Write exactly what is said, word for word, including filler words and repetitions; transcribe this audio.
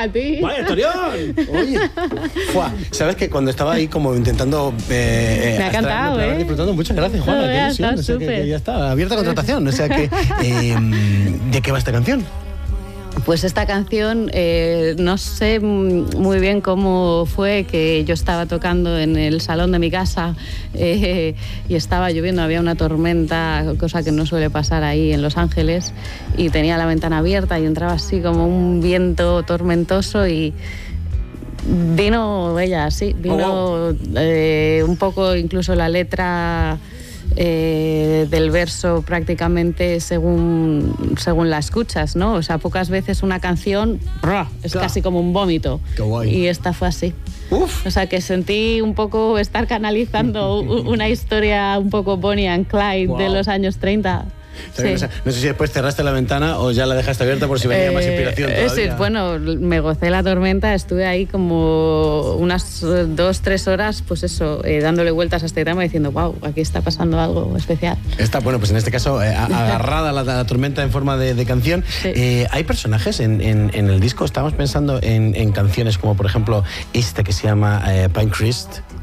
a ti. ¡Vaya historión! Oye, Fua, sabes que cuando estaba ahí como intentando... Eh, Me ha cantado, ¿eh? Disfrutando. Muchas gracias, Juana. No, qué ilusión. O sea, que, que ya está, abierta contratación. O sea que... Eh, ¿de qué va esta canción? Pues esta canción, eh, no sé muy bien cómo fue que yo estaba tocando en el salón de mi casa eh, y estaba lloviendo, había una tormenta, cosa que no suele pasar ahí en Los Ángeles, y tenía la ventana abierta y entraba así como un viento tormentoso y vino ella, sí, vino eh, un poco incluso la letra... Eh, del verso prácticamente según, según la escuchas, ¿no? O sea, pocas veces una canción ¡brah! Es claro. Casi como un vómito. Qué guay. Y esta fue así. Uf. O sea, que sentí un poco estar canalizando una historia un poco Bonnie and Clyde wow. de los años treinta. Sí. O sea, no sé si después cerraste la ventana o ya la dejaste abierta por si venía eh, más inspiración todavía. Sí, bueno, me gocé la tormenta, estuve ahí como unas dos, tres horas, pues eso, eh, dándole vueltas a este tema diciendo, wow, aquí está pasando algo especial. Está, bueno, pues en este caso, eh, agarrada la, la tormenta en forma de, de canción. Sí. Eh, ¿Hay personajes en, en, en el disco? Estamos pensando en, en canciones como, por ejemplo, esta que se llama eh, Pinecrest.